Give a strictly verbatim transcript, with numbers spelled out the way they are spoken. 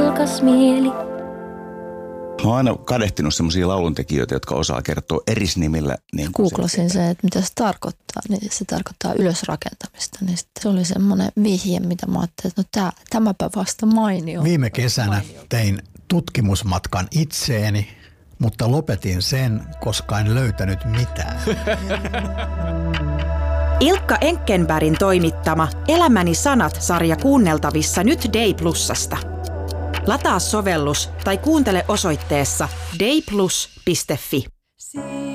vilkas mieli. Mä oon aina kadehtinut semmoisia lauluntekijöitä, jotka osaa kertoa erisnimillä. Niin Googlasin se, että mitä se tarkoittaa. Niin se tarkoittaa ylösrakentamista. Niin se oli semmoinen vihje, mitä mä ajattelin, että no tää, tämäpä vasta mainio. Viime kesänä tein tutkimusmatkan itseeni, mutta lopetin sen, koska en löytänyt mitään. Ilkka Enkkenbergin toimittama Elämäni sanat-sarja kuunneltavissa nyt Day Plusasta. Lataa sovellus tai kuuntele osoitteessa dayplus piste fi.